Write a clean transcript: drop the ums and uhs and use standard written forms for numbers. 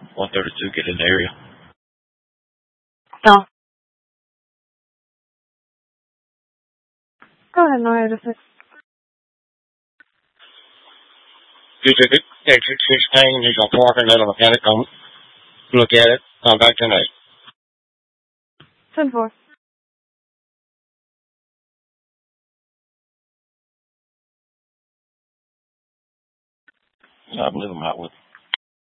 132, get in the area. No. Go ahead, no, I just... Exit 16, he's gonna park and let a mechanic come look at it, come back tonight. 10-4. I believe I'm out with